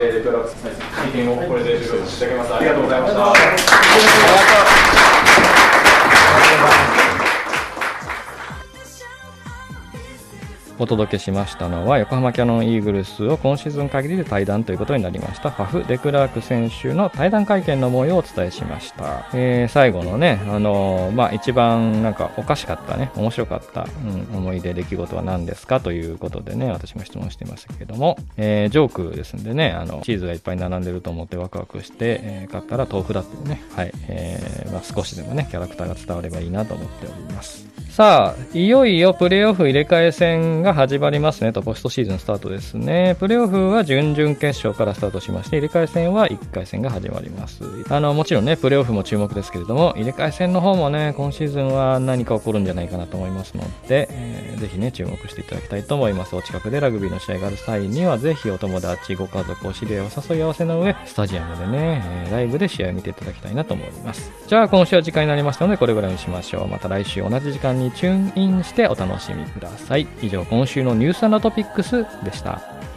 レクラックス会見をこれで終了していただきます。ありがとうございました。 お届けしましたのは横浜キヤノンイーグルスを今シーズン限りで退団ということになりましたファフ・デクラーク選手の退団会見の模様をお伝えしました。最後のね、一番なんかおかしかったね、面白かった、思い出出来事は何ですかということでね、私も質問していましたけれども、ジョークですんでね、チーズがいっぱい並んでると思ってワクワクして、買ったら豆腐だっていうね、はい、少しでもねキャラクターが伝わればいいなと思っております。さあ、いよいよプレーオフ入れ替え戦が始まりますねと、ポストシーズンスタートですね。プレーオフは準々決勝からスタートしまして、入れ替え戦は1回戦が始まります。もちろんね、プレーオフも注目ですけれども、入れ替え戦の方もね、今シーズンは何か起こるんじゃないかなと思いますので、ぜひね、注目していただきたいと思います。お近くでラグビーの試合がある際には、ぜひお友達、ご家族、お知り合いを誘い合わせの上、スタジアムでね、ライブで試合を見ていただきたいなと思います。じゃあ、今週は時間になりましたので、これぐらいにしましょう。また来週同じ時間にチューンインしてお楽しみください。以上、今週のニュース&トピックスでした。